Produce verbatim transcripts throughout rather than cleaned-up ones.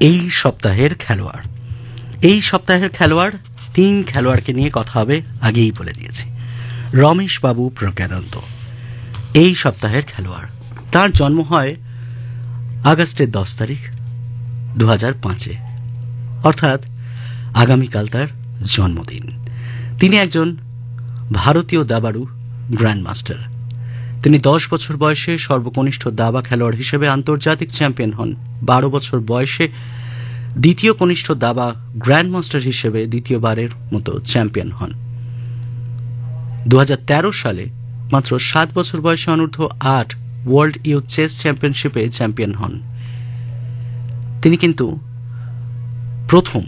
এই সপ্তাহের খেলোয়াড় এই সপ্তাহের খেলোয়াড় তিন খেলোয়াড়কে নিয়ে কথা হবে, আগেই বলে দিয়েছি। রমেশ বাবু প্রজ্ঞানন্দ এই সপ্তাহের খেলোয়াড়। তার জন্ম হয় আগস্টের দশ তারিখ দু হাজার পাঁচে, অর্থাৎ আগামীকাল তার জন্মদিন। তিনি একজন ভারতীয় দাবাড়ু গ্র্যান্ডমাস্টার। তিনি দশ বছর বয়সে সর্বকনিষ্ঠ দাবা খেলোয়াড় হিসেবে আন্তর্জাতিক চ্যাম্পিয়ন হন। বারো বছর বয়সে দ্বিতীয় কনিষ্ঠ দাবা গ্র্যান্ডমাস্টার হিসেবে দ্বিতীয়বারের মতো চ্যাম্পিয়ন হন। দু হাজার তেরো সালে মাত্র সাত বছর বয়সে অনূর্ধ্ব আট ওয়ার্ল্ড ইউথ চেস চ্যাম্পিয়নশিপে চ্যাম্পিয়ন হন। তিনি কিন্তু প্রথম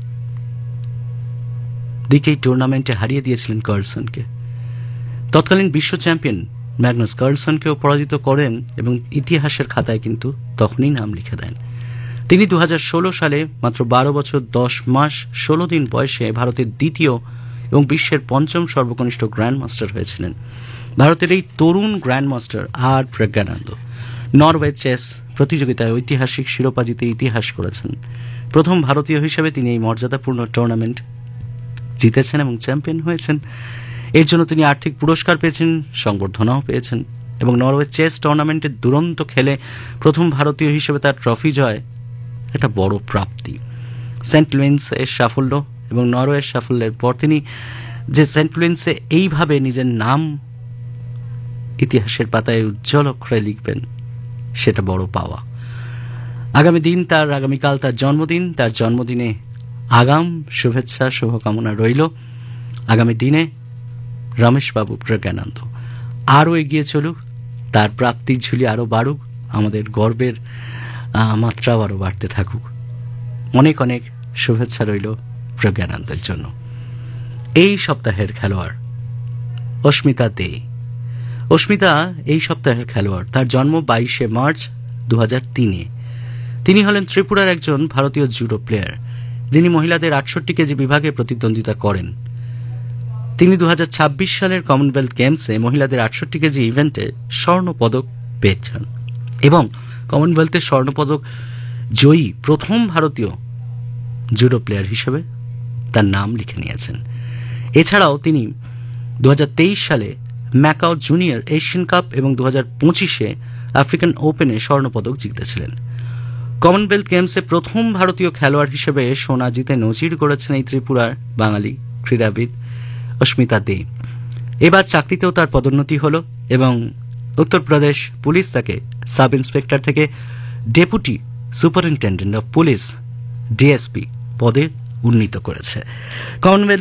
দিকেই টুর্নামেন্টে হারিয়ে দিয়েছিলেন কার্লসনকে। তৎকালীন বিশ্ব চ্যাম্পিয়ন ম্যাগনাস কার্লসনকেও পরাজিত করেন এবং ইতিহাসের খাতায় কিন্তু তখনই নাম লিখে দেন। তিনি দু হাজার ষোলো সালে মাত্র বারো বছর দশ মাস ষোলো দিন বয়সে ভারতের দ্বিতীয় এবং বিশ্বের পঞ্চম সর্বকনিষ্ঠ গ্র্যান্ডমাস্টার হয়েছিলেন। ভারতের এই তরুণ গ্র্যান্ডমাস্টার আর প্রজ্ঞানন্দ নরওয়ে চেস প্রতিযোগিতায় ঐতিহাসিক শিরোপা জিতে ইতিহাস করেছেন। প্রথম ভারতীয় হিসেবে তিনি এই মর্যাদাপূর্ণ টুর্নামেন্ট জিতেছেন এবং চ্যাম্পিয়ন হয়েছেন। এর জন্য তিনি আর্থিক পুরস্কার পেয়েছেন, সংবর্ধনাও পেয়েছেন এবং নরওয়ে চেস টুর্নামেন্টে দুরন্ত খেলে প্রথম ভারতীয় হিসেবে তার ট্রফি জয় একটা বড় প্রাপ্তি। সেন্ট লুইসের সাফল্য এবং নরওয়ের সাফল্যের পর তিনি যে সেন্ট লুইসে এইভাবে নিজের নাম ইতিহাসের পাতায় উজ্জ্বল অক্ষরে লিখবেন, সেটা বড় পাওয়া। আগামী দিন তার আগামীকাল তার জন্মদিন। তার জন্মদিনে আগাম শুভেচ্ছা শুভকামনা রইল। আগামী দিনে রমেশবাবু প্রজ্ঞানন্দ আরও এগিয়ে চলুক, তার প্রাপ্তির ঝুলি আরও বাড়ুক, আমাদের গর্বের মাত্রাও আরও বাড়তে থাকুক। অনেক অনেক শুভেচ্ছা রইল প্রজ্ঞানন্দের জন্য। এই সপ্তাহের খেলোয়াড় অস্মিতা দে। অস্মিতা এই সপ্তাহের খেলোয়াড়। তার জন্ম বাইশে মার্চ দু হাজার তিনে। তিনি হলেন ত্রিপুরার একজন ভারতীয় জুডো প্লেয়ার, যিনি মহিলাদের আটষট্টি কেজি বিভাগে প্রতিদ্বন্দ্বিতা করেন। তিনি দু হাজার ছাব্বিশ সালের কমনওয়েলথ গেমসে মহিলাদের আটষট্টি কেজি ইভেন্টে স্বর্ণ পদক পেয়েছেন এবং কমনওয়েলথের স্বর্ণপদক জয়ী প্রথম ভারতীয় জুডো প্লেয়ার হিসেবে তার নাম লিখে নিয়েছেন। এছাড়াও তিনি দু হাজার তেইশ সালে ম্যাকাও জুনিয়র এশিয়ান কাপ এবং দু হাজার পঁচিশে আফ্রিকান ওপেনে স্বর্ণপদক জিতেছিলেন। কমনওয়েলথ গেমসে প্রথম ভারতীয় খেলোয়াড় হিসেবে সোনা জিতে নজির গড়েছেন এই ত্রিপুরার বাঙালি ক্রীড়াবিদ অস্মিতা দে। এবার চাকরিতেও তার পদোন্নতি হলো এবং উত্তরপ্রদেশ পুলিশ তাকে সাব ইন্সপেক্টর থেকে deputy superintendent of police DSP পদে উন্নীত করেছে। কমনওয়েলথ